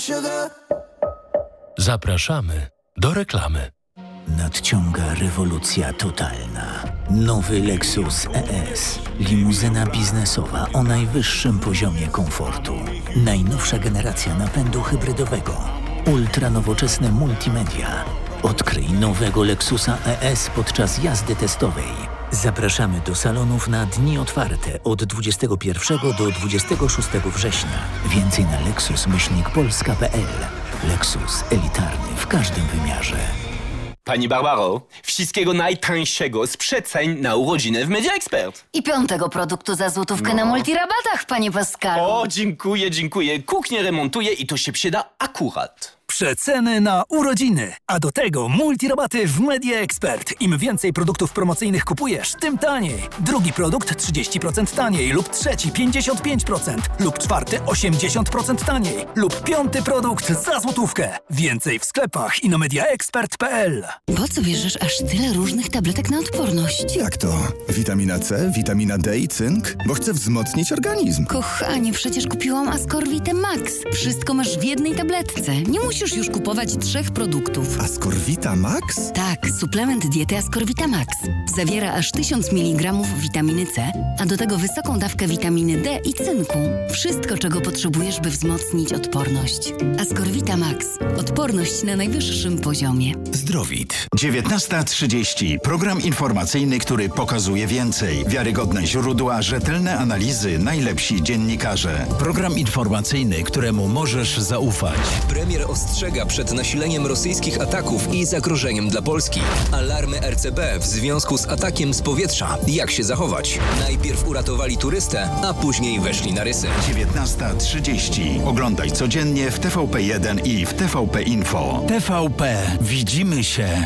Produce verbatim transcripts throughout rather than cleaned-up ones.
Zapraszamy do reklamy. Nadciąga rewolucja totalna. Nowy Lexus E S. Limuzyna biznesowa o najwyższym poziomie komfortu. Najnowsza generacja napędu hybrydowego. Ultra nowoczesne multimedia. Odkryj nowego Lexusa E S podczas jazdy testowej. Zapraszamy do salonów na dni otwarte od dwudziestego pierwszego do dwudziestego szóstego września. Więcej na lexus myślnik polska kropka p l. Lexus elitarny w każdym wymiarze. Pani Barbaro, wszystkiego najtańszego z przeceń na urodziny w Media Expert. I piątego produktu za złotówkę no. na multirabatach, panie Pascalu. O, dziękuję, dziękuję. Kuchnię remontuję i to się przyda akurat. Przeceny na urodziny, a do tego multirabaty w Media Expert. Im więcej produktów promocyjnych kupujesz, tym taniej. Drugi produkt trzydzieści procent taniej lub trzeci pięćdziesiąt pięć procent lub czwarty osiemdziesiąt procent taniej lub piąty produkt za złotówkę. Więcej w sklepach i na mediaexpert kropka p l. Po co bierzesz aż tyle różnych tabletek na odporność? Jak to? Witamina C, witamina D i cynk? Bo chcę wzmocnić organizm. Kochanie, przecież kupiłam Ascorvite Max. Wszystko masz w jednej tabletce. Nie musisz już kupować trzech produktów. Ascorvita Max? Tak, suplement diety Ascorvita Max. Zawiera aż tysiąc miligramów witaminy C, a do tego wysoką dawkę witaminy D i cynku. Wszystko, czego potrzebujesz, by wzmocnić odporność. Ascorvita Max. Odporność na najwyższym poziomie. Zdrowit. dziewiętnasta trzydzieści. Program informacyjny, który pokazuje więcej. Wiarygodne źródła, rzetelne analizy, najlepsi dziennikarze. Program informacyjny, któremu możesz zaufać. Premier ostrzega przed nasileniem rosyjskich ataków i zagrożeniem dla Polski. Alarmy R C B w związku z atakiem z powietrza. Jak się zachować? Najpierw uratowali turystę, a później weszli na rysy. dziewiętnasta trzydzieści. Oglądaj codziennie w T V P jeden i w T V P Info. T V P. Widzimy się.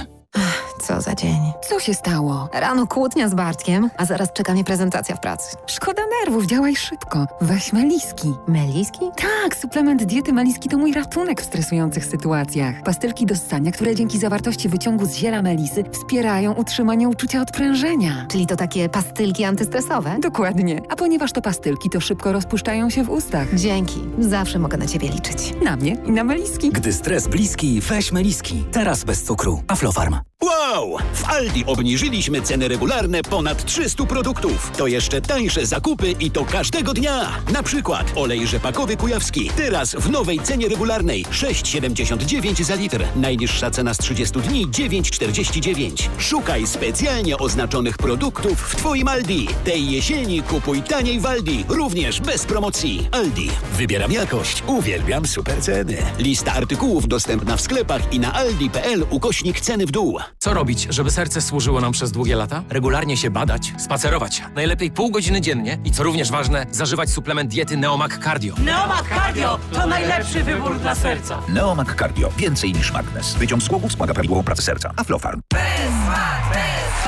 Co za dzień. Co się stało? Rano kłótnia z Bartkiem, a zaraz czeka mnie prezentacja w pracy. Szkoda nerwów, działaj szybko. Weź Meliski. Meliski? Tak, suplement diety Meliski to mój ratunek w stresujących sytuacjach. Pastylki do ssania, które dzięki zawartości wyciągu z ziela melisy wspierają utrzymanie uczucia odprężenia. Czyli to takie pastylki antystresowe? Dokładnie. A ponieważ to pastylki, to szybko rozpuszczają się w ustach. Dzięki. Zawsze mogę na ciebie liczyć. Na mnie i na Meliski. Gdy stres bliski, weź Meliski. Teraz bez cukru. Aflofarm. Wow! W Aldi obniżyliśmy ceny regularne ponad trzystu produktów. To jeszcze tańsze zakupy i to każdego dnia. Na przykład olej rzepakowy kujawski. Teraz w nowej cenie regularnej sześć siedemdziesiąt dziewięć za litr. Najniższa cena z trzydziestu dni dziewięć czterdzieści dziewięć. Szukaj specjalnie oznaczonych produktów w Twoim Aldi. Tej jesieni kupuj taniej w Aldi. Również bez promocji. Aldi. Wybieram jakość. Uwielbiam super ceny. Lista artykułów dostępna w sklepach i na aldi kropka p l ukośnik ceny w dół. Co robić, żeby serce służyło nam przez długie lata? Regularnie się badać, spacerować. Najlepiej pół godziny dziennie i co również ważne, zażywać suplement diety Neomag Cardio. Neomag Cardio to najlepszy wybór dla serca. Neomag Cardio. Więcej niż magnez. Wyciąg z głowów wspomaga prawidłową pracę serca. Aflofarm. Bez wad, bez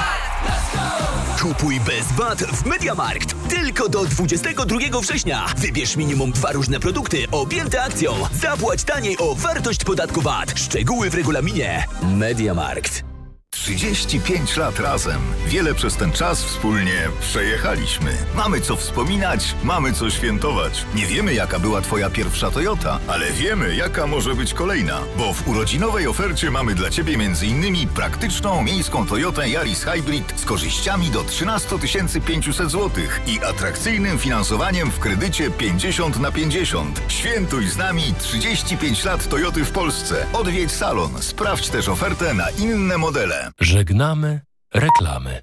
wad. Kupuj bez wad w MediaMarkt. Tylko do dwudziestego drugiego września. Wybierz minimum dwa różne produkty objęte akcją. Zapłać taniej o wartość podatku V A T. Szczegóły w regulaminie. MediaMarkt. trzydzieści pięć lat razem. Wiele przez ten czas wspólnie przejechaliśmy. Mamy co wspominać, mamy co świętować. Nie wiemy, jaka była twoja pierwsza Toyota, ale wiemy, jaka może być kolejna. Bo w urodzinowej ofercie mamy dla ciebie między innymi praktyczną miejską Toyotę Yaris Hybrid z korzyściami do trzynaście tysięcy pięćset złotych i atrakcyjnym finansowaniem w kredycie pięćdziesiąt na pięćdziesiąt. Świętuj z nami trzydzieści pięć lat Toyoty w Polsce. Odwiedź salon. Sprawdź też ofertę na inne modele. Żegnamy reklamy.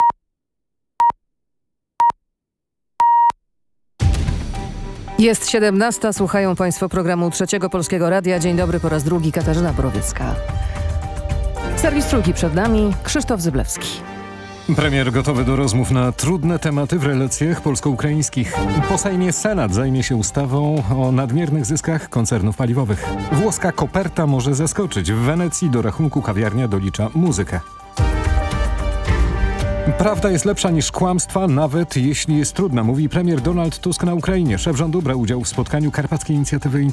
Jest siedemnasta, słuchają Państwo programu Trzeciego Polskiego Radia. Dzień dobry po raz drugi, Katarzyna Borowiecka. Serwis Trójki przed nami, Krzysztof Zyblewski. Premier gotowy do rozmów na trudne tematy w relacjach polsko-ukraińskich. Po Sejmie Senat zajmie się ustawą o nadmiernych zyskach koncernów paliwowych. Włoska koperta może zaskoczyć. W Wenecji do rachunku kawiarnia dolicza muzykę. Prawda jest lepsza niż kłamstwa, nawet jeśli jest trudna, mówi premier Donald Tusk na Ukrainie. Szef rządu brał udział w spotkaniu Karpackiej Inicjatywy